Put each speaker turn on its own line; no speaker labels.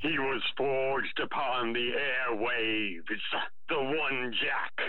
He was forged upon the airwaves, the one Jack